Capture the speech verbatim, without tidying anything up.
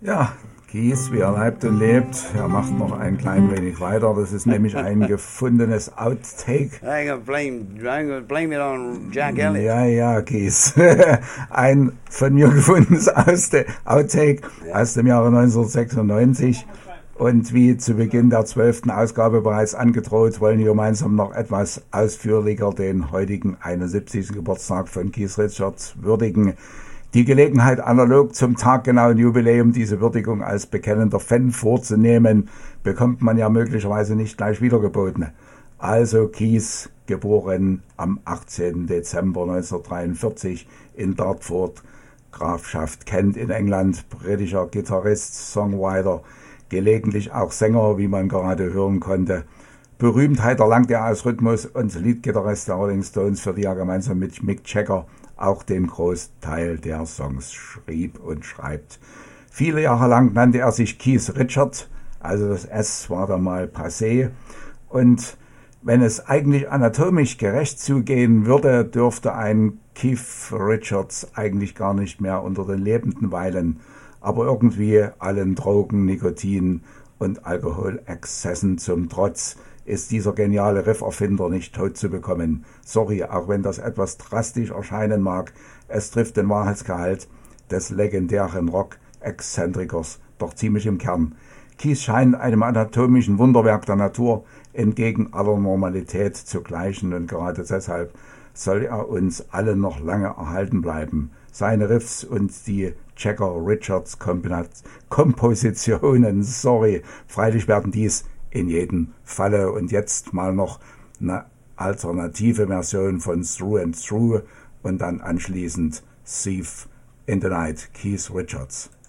Ja, Keith, wie er leibt und lebt, er macht noch ein klein wenig weiter. Das ist nämlich ein gefundenes Outtake. I ain't gonna blame, I ain't gonna blame it on Jack Elliott. Ja, ja, Keith. Ein von mir gefundenes Outtake aus dem Jahre neunzehnhundertsechsundneunzig. Und wie zu Beginn der zwölften Ausgabe bereits angedroht, wollen wir gemeinsam noch etwas ausführlicher den heutigen einundsiebzigsten Geburtstag von Keith Richards würdigen. Die Gelegenheit, analog zum taggenauen Jubiläum diese Würdigung als bekennender Fan vorzunehmen, bekommt man ja möglicherweise nicht gleich wiedergeboten. Also Keith, geboren am achtzehnten Dezember neunzehnhundertdreiundvierzig in Dartford, Grafschaft Kent in England, britischer Gitarrist, Songwriter, gelegentlich auch Sänger, wie man gerade hören konnte. Berühmtheit erlangt er als Rhythmus- und Leadgitarrist der Rolling Stones, für die er gemeinsam mit Mick Jagger auch den Großteil der Songs schrieb und schreibt. Viele Jahre lang nannte er sich Keith Richard, also das S war da mal passé. Und wenn es eigentlich anatomisch gerecht zugehen würde, dürfte ein Keith Richards eigentlich gar nicht mehr unter den Lebenden weilen. Aber irgendwie allen Drogen, Nikotin und Alkoholexzessen zum Trotz ist dieser geniale Rifferfinder nicht tot zu bekommen. Sorry, auch wenn das etwas drastisch erscheinen mag, es trifft den Wahrheitsgehalt des legendären Rock-Exzentrikers doch ziemlich im Kern. Keith scheint einem anatomischen Wunderwerk der Natur entgegen aller Normalität zu gleichen und gerade deshalb soll er uns alle noch lange erhalten bleiben. Seine Riffs und die Jagger-Richards-Kompositionen, sorry, freilich werden dies in jedem Falle. Und jetzt mal noch eine alternative Version von Through and Through und dann anschließend Thief in the Night, Keith Richards.